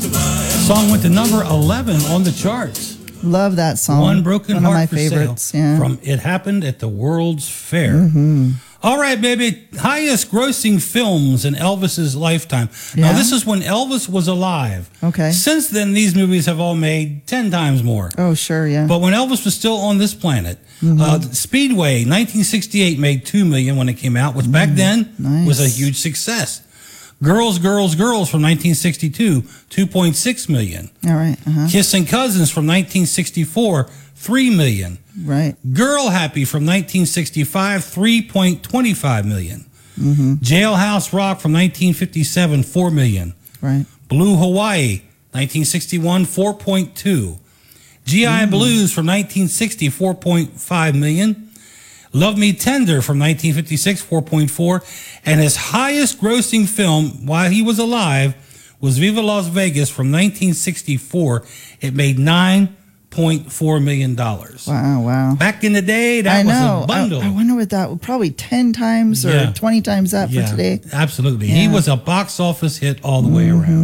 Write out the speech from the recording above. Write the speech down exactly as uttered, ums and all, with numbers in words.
Song went to number eleven on the charts. Love that song. One Broken One Heart of my for favorites. Sale Yeah. from It Happened at the World's Fair. Mm-hmm. All right, baby. Highest grossing films in Elvis's lifetime. Yeah? Now, this is when Elvis was alive. Okay. Since then, these movies have all made ten times more. Oh, sure, yeah. But when Elvis was still on this planet, Mm-hmm. uh, Speedway, nineteen sixty-eight, made two million dollars when it came out, which back then Nice. was a huge success. Girls, Girls, Girls from nineteen sixty-two, two point six million dollars. All right. Uh-huh. Kissing Cousins from nineteen sixty-four, three million dollars. Right. Girl Happy from nineteen sixty-five, three point two five million dollars. Mm-hmm. Jailhouse Rock from nineteen fifty-seven, four million dollars. Right. Blue Hawaii, nineteen sixty-one, four point two. G I Mm. Blues from nineteen sixty, four point five million dollars. Love Me Tender from nineteen fifty-six, four point four. And his highest grossing film while he was alive was Viva Las Vegas from nineteen sixty-four. It made nine point four million dollars. Wow, wow. Back in the day, that I know. was a bundle. I, I wonder what that, probably ten times or Yeah. twenty times that Yeah, for today. absolutely. Yeah. He was a box office hit all the way Mhm. around.